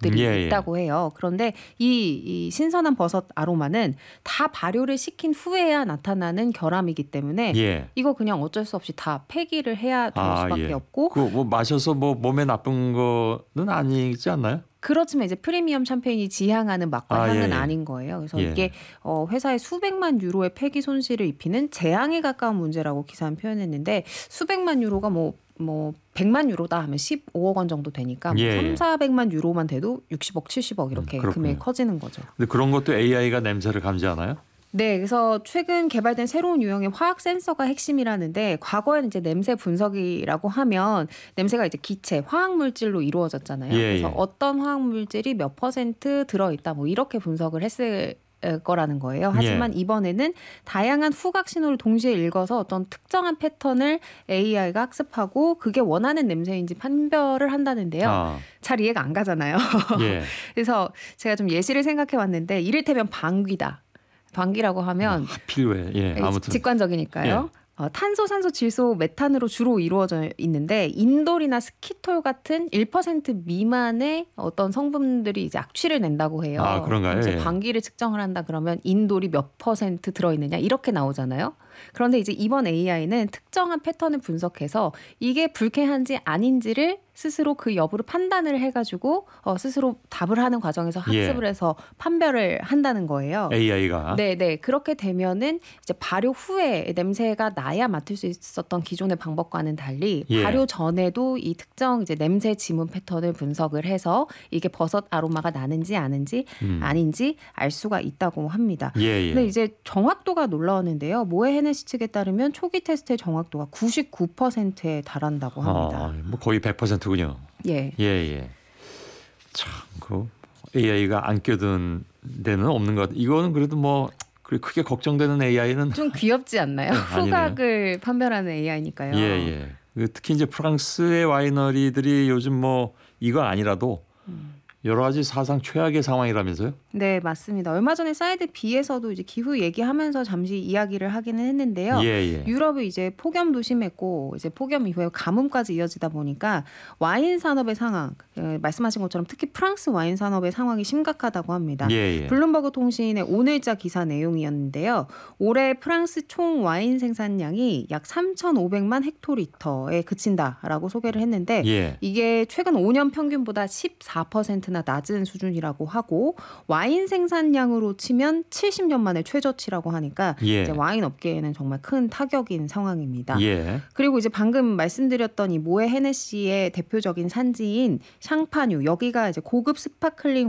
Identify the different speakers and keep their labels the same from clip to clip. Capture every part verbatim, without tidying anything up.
Speaker 1: 것들이
Speaker 2: 예,
Speaker 1: 있다고 해요. 그런데 이, 이 신선한 버섯 아로마는 다 발효를 시킨 후에야 나타나는 결함이기 때문에
Speaker 2: 예.
Speaker 1: 이거 그냥 어쩔 수 없이 다 폐기를 해야 될
Speaker 2: 아,
Speaker 1: 수밖에
Speaker 2: 예.
Speaker 1: 없고
Speaker 2: 그 뭐 마셔서 뭐 몸에 나쁜 거는 아니지 않나요?
Speaker 1: 그렇지만 이제 프리미엄 샴페인이 지향하는 맛과
Speaker 2: 아,
Speaker 1: 향은
Speaker 2: 예, 예.
Speaker 1: 아닌 거예요. 그래서
Speaker 2: 예.
Speaker 1: 이게 어, 회사에 수백만 유로의 폐기 손실을 입히는 재앙에 가까운 문제라고 기사는 표현했는데 수백만 유로가 뭐 뭐 백만 유로다 하면 십오억 원 정도 되니까 뭐
Speaker 2: 예, 예.
Speaker 1: 삼사백만 유로만 돼도 육십억, 칠십억 이렇게
Speaker 2: 음,
Speaker 1: 금액이 커지는 거죠.
Speaker 2: 근데 그런 것도 에이아이가 냄새를 감지하나요?
Speaker 1: 네, 그래서 최근 개발된 새로운 유형의 화학 센서가 핵심이라는데 과거에는 이제 냄새 분석이라고 하면 냄새가 이제 기체, 화학 물질로 이루어졌잖아요.
Speaker 2: 예,
Speaker 1: 그래서
Speaker 2: 예.
Speaker 1: 어떤 화학 물질이 몇 퍼센트 들어있다 뭐 이렇게 분석을 했을 거라는 거예요. 하지만
Speaker 2: 예.
Speaker 1: 이번에는 다양한 후각 신호를 동시에 읽어서 어떤 특정한 패턴을 에이아이가 학습하고 그게 원하는 냄새인지 판별을 한다는데요.
Speaker 2: 아,
Speaker 1: 잘 이해가 안 가잖아요.
Speaker 2: 예.
Speaker 1: 그래서 제가 좀 예시를 생각해 봤는데 이를테면 방귀다. 방귀라고 하면
Speaker 2: 하필 왜? 예, 아무튼
Speaker 1: 직관적이니까요.
Speaker 2: 예.
Speaker 1: 어, 탄소, 산소, 질소, 메탄으로 주로 이루어져 있는데 인돌이나 스키톨 같은 일 퍼센트 미만의 어떤 성분들이 이제 악취를 낸다고 해요.
Speaker 2: 아, 그런가요?
Speaker 1: 이제
Speaker 2: 예.
Speaker 1: 방귀를 측정을 한다 그러면 인돌이 몇 퍼센트 들어있느냐 이렇게 나오잖아요. 그런데 이제 이번 에이아이는 특정한 패턴을 분석해서 이게 불쾌한지 아닌지를 스스로 그 여부를 판단을 해가지고 어, 스스로 답을 하는 과정에서 학습을
Speaker 2: 예.
Speaker 1: 해서 판별을 한다는 거예요.
Speaker 2: 에이아이가.
Speaker 1: 네, 네. 그렇게 되면은 이제 발효 후에 냄새가 나야 맡을 수 있었던 기존의 방법과는 달리
Speaker 2: 예.
Speaker 1: 발효 전에도 이 특정 이제 냄새 지문 패턴을 분석을 해서 이게 버섯 아로마가 나는지 아는지
Speaker 2: 음.
Speaker 1: 아닌지 알 수가 있다고 합니다.
Speaker 2: 예, 예.
Speaker 1: 근데 이제 정확도가 놀라웠는데요. 모에 헤네시 측에 따르면 초기 테스트의 정확도가 구십구 퍼센트에 달한다고 합니다.
Speaker 2: 아, 뭐 거의 백 퍼센트군요.
Speaker 1: 예.
Speaker 2: 예, 예. 참, 그 에이아이가 안 껴든 데는 없는 것 같아요. 이거는 그래도 뭐 그리 크게 걱정되는 에이아이는
Speaker 1: 좀 귀엽지 않나요?
Speaker 2: 네,
Speaker 1: 후각을 판별하는 에이아이니까요.
Speaker 2: 예, 예. 그 특히 이제 프랑스의 와이너리들이 요즘 뭐 이거 아니라도
Speaker 1: 음.
Speaker 2: 여러 가지 사상 최악의 상황이라면서요?
Speaker 1: 네, 맞습니다. 얼마 전에 사이드 B에서도 이제 기후 얘기하면서 잠시 이야기를 하기는 했는데요.
Speaker 2: 예, 예.
Speaker 1: 유럽은 이제 폭염도 심했고 이제 폭염 이후에 가뭄까지 이어지다 보니까 와인 산업의 상황, 예, 말씀하신 것처럼 특히 프랑스 와인 산업의 상황이 심각하다고 합니다.
Speaker 2: 예, 예.
Speaker 1: 블룸버그 통신의 오늘자 기사 내용이었는데요. 올해 프랑스 총 와인 생산량이 약 삼천오백만 헥토리터에 그친다라고 소개를 했는데
Speaker 2: 예.
Speaker 1: 이게 최근 오 년 평균보다 십사 퍼센트나 낮은 수준이라고 하고 와인 생산량으로 치면 칠십 년 만에 최저치라고 하니까
Speaker 2: 예.
Speaker 1: 이제 와인 업계에는 정말 큰 타격인 상황입니다.
Speaker 2: 예.
Speaker 1: 그리고 이제 방금 말씀드렸던 이 모에 헤네시의 대표적인 산지인 샹파뉴 여기가 이제 고급 스파클링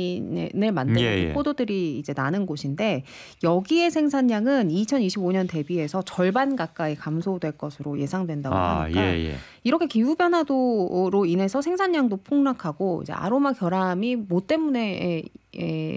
Speaker 1: 와인을 만드는
Speaker 2: 예, 예.
Speaker 1: 포도들이 이제 나는 곳인데 여기의 생산량은 이천이십오 년 대비해서 절반 가까이 감소될 것으로 예상된다고
Speaker 2: 아,
Speaker 1: 하니까
Speaker 2: 예, 예.
Speaker 1: 이렇게 기후 변화도로 인해서 생산량도 폭락하고 이제 아로마 결함이 뭐 때문에 에,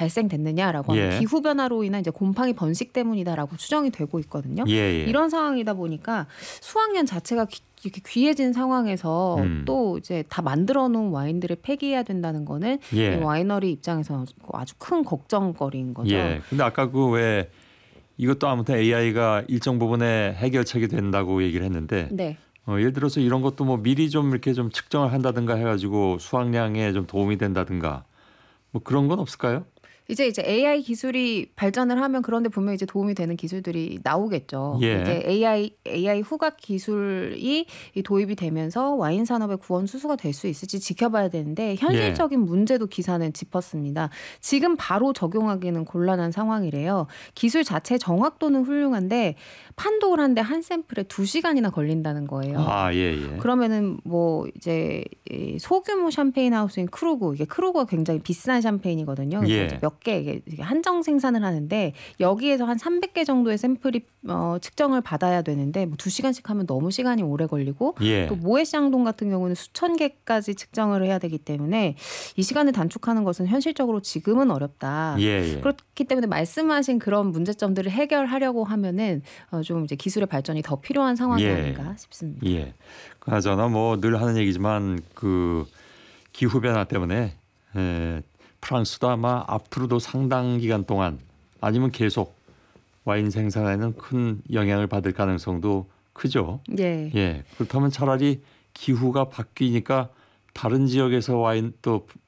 Speaker 1: 발생됐느냐라고 하면
Speaker 2: 예.
Speaker 1: 기후 변화로 인한 이제 곰팡이 번식 때문이다라고 추정이 되고 있거든요.
Speaker 2: 예, 예.
Speaker 1: 이런 상황이다 보니까 수확량 자체가 귀, 이렇게 귀해진 상황에서
Speaker 2: 음.
Speaker 1: 또 이제 다 만들어 놓은 와인들을 폐기해야 된다는 거는
Speaker 2: 예.
Speaker 1: 이 와이너리 입장에서 아주 큰 걱정거리인 거죠.
Speaker 2: 예. 근데 아까 그 왜 이것도 아무튼 에이아이가 일정 부분에 해결책이 된다고 얘기를 했는데
Speaker 1: 네.
Speaker 2: 어, 예를 들어서 이런 것도 뭐 미리 좀 이렇게 좀 측정을 한다든가 해가지고 수확량에 좀 도움이 된다든가 뭐 그런 건 없을까요?
Speaker 1: 이제 이제 에이아이 기술이 발전을 하면 그런데 분명 이제 도움이 되는 기술들이 나오겠죠.
Speaker 2: 예.
Speaker 1: 이제 에이아이 에이아이 후각 기술이 이 도입이 되면서 와인 산업의 구원 수수가 될 수 있을지 지켜봐야 되는데 현실적인 예. 문제도 기사는 짚었습니다. 지금 바로 적용하기는 곤란한 상황이래요. 기술 자체 정확도는 훌륭한데 판독을 하는데 한 샘플에 두 시간이나 걸린다는 거예요.
Speaker 2: 아, 예, 예.
Speaker 1: 그러면은 뭐 이제 소규모 샴페인 하우스인 크루그 이게 크루그가 굉장히 비싼 샴페인이거든요. 그래서
Speaker 2: 예.
Speaker 1: 이제 몇 개 한정 생산을 하는데 여기에서 한 삼백 개 정도의 샘플이 어, 측정을 받아야 되는데 뭐 두 시간씩 하면 너무 시간이 오래 걸리고
Speaker 2: 예.
Speaker 1: 또 모에샹동 같은 경우는 수천 개까지 측정을 해야 되기 때문에 이 시간을 단축하는 것은 현실적으로 지금은 어렵다.
Speaker 2: 예, 예.
Speaker 1: 그렇기 때문에 말씀하신 그런 문제점들을 해결하려고 하면은 어, 좀 이제 기술의 발전이 더 필요한 상황이
Speaker 2: 예.
Speaker 1: 아닌가 싶습니다.
Speaker 2: 예. 그나저나 뭐 늘 하는 얘기지만 그 기후 변화 때문에 에, 프랑스도 아마 앞으로도 상당 기간 동안 아니면 계속 와인 생산에는 큰 영향을 받을 가능성도 크죠.
Speaker 1: 예.
Speaker 2: 예. 그렇다면 차라리 기후가 바뀌니까 다른 지역에서 와인 또